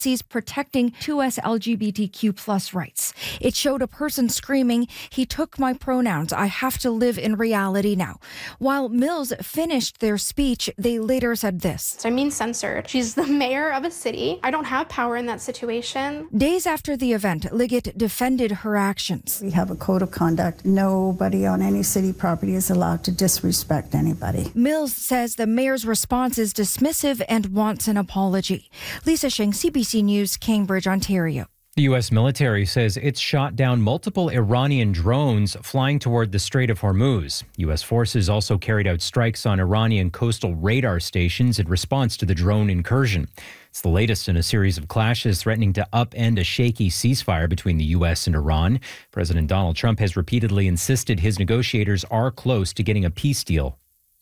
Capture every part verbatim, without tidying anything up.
Nazis protecting two S L G B T Q plus rights. It showed a person screaming, "He took my pronouns. I have to live in reality now." While Mills finished their speech, they later said this. I'm being censored. She's the mayor of a city. I don't have power in that situation. Days after the event, Liggett defended her actions. We have a code of conduct. Nobody on any city property is allowed to disrespect anybody. Mills says the mayor's response is dismissive and wants an apology. Lisa Shing, C B C News, Cambridge, Ontario. The U S military says it's shot down multiple Iranian drones flying toward the Strait of Hormuz. U S forces also carried out strikes on Iranian coastal radar stations in response to the drone incursion. It's the latest in a series of clashes threatening to upend a shaky ceasefire between the U S and Iran. President Donald Trump has repeatedly insisted his negotiators are close to getting a peace deal.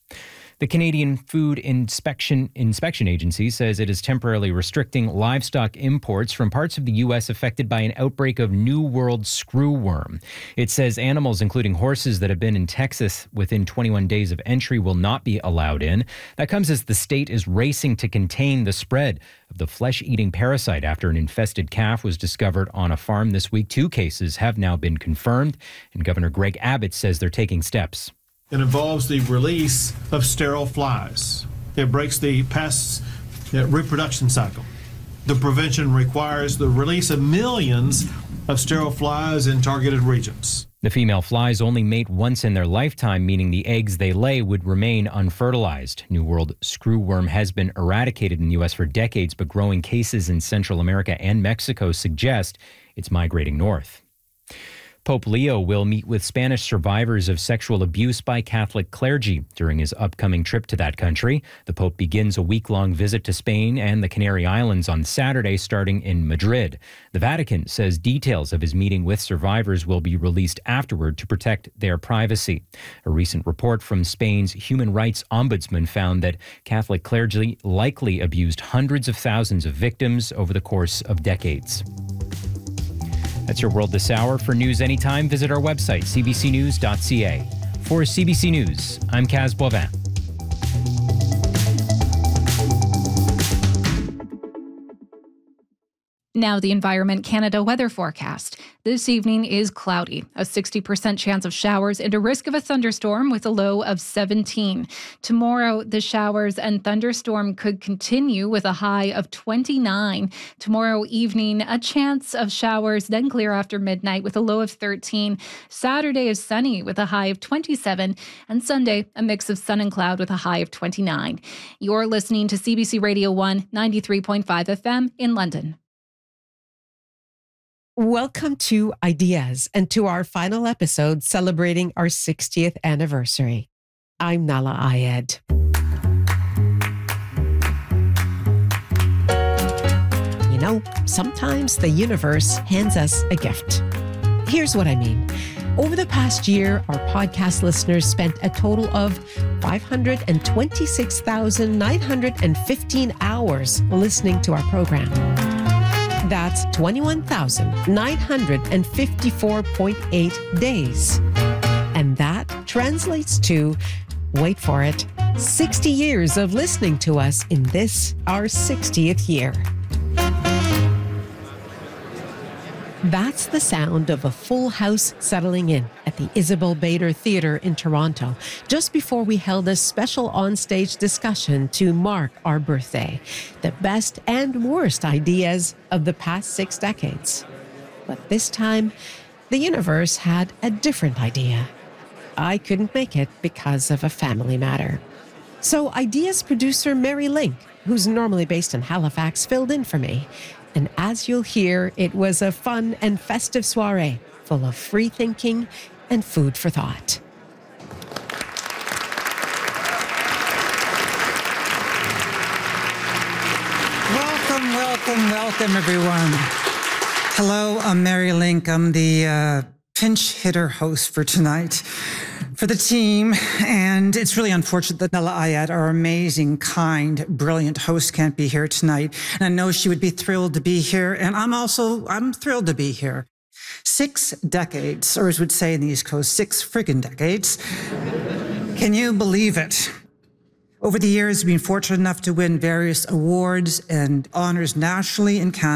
The Canadian Food Inspection Inspection Agency says it is temporarily restricting livestock imports from parts of the U S affected by an outbreak of New World screwworm. It says animals, including horses that have been in Texas within twenty-one days of entry, will not be allowed in. That comes as the state is racing to contain the spread of the flesh-eating parasite after an infested calf was discovered on a farm this week. Two cases have now been confirmed, and Governor Greg Abbott says they're taking steps. It involves the release of sterile flies. It breaks the pest's reproduction cycle. The prevention requires the release of millions of sterile flies in targeted regions. The female flies only mate once in their lifetime, meaning the eggs they lay would remain unfertilized. New World screwworm has been eradicated in the U S for decades, but growing cases in Central America and Mexico suggest it's migrating north. Pope Leo will meet with Spanish survivors of sexual abuse by Catholic clergy during his upcoming trip to that country. The Pope begins a week-long visit to Spain and the Canary Islands on Saturday, starting in Madrid. The Vatican says details of his meeting with survivors will be released afterward to protect their privacy. A recent report from Spain's human rights ombudsman found that Catholic clergy likely abused hundreds of thousands of victims over the course of decades. That's your World This Hour. For news anytime, visit our website, c b c news dot c a. For C B C News, I'm Kaz Boivin. Now the Environment Canada weather forecast. This evening is cloudy, a sixty percent chance of showers and a risk of a thunderstorm with a low of seventeen. Tomorrow, the showers and thunderstorm could continue with a high of twenty-nine. Tomorrow evening, a chance of showers, then clear after midnight with a low of thirteen. Saturday is sunny with a high of twenty-seven. And Sunday, a mix of sun and cloud with a high of twenty-nine. You're listening to C B C Radio one, ninety-three point five F M in London. Welcome to Ideas and to our final episode celebrating our sixtieth anniversary. I'm Nala Ayed. You know, sometimes the universe hands us a gift. Here's what I mean. Over the past year, our podcast listeners spent a total of five hundred twenty-six thousand nine hundred fifteen hours listening to our program. That's twenty-one thousand nine hundred fifty-four point eight days. And that translates to, wait for it, sixty years of listening to us in this, our sixtieth year. That's the sound of a full house settling in at the Isabel Bader Theatre in Toronto, just before we held a special onstage discussion to mark our birthday, the best and worst ideas of the past six decades. But this time, the universe had a different idea. I couldn't make it because of a family matter. So Ideas producer Mary Link, who's normally based in Halifax, filled in for me. And as you'll hear, it was a fun and festive soiree full of free thinking and food for thought. Welcome, welcome, welcome, everyone. Hello, I'm Mary Link. I'm the uh, pinch hitter host for tonight for the team, and it's really unfortunate that Nala Ayed, our amazing, kind, brilliant host, can't be here tonight. And I know she would be thrilled to be here, and I'm also, I'm thrilled to be here. Six decades, or as we'd say in the East Coast, six friggin' decades. Can you believe it? Over the years, we've been fortunate enough to win various awards and honors nationally in Canada.